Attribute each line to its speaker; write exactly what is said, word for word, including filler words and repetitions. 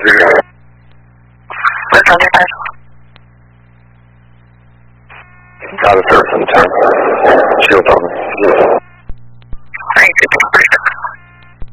Speaker 1: What's on your title?
Speaker 2: Got a third from ten. Shield on me.
Speaker 1: Are you good?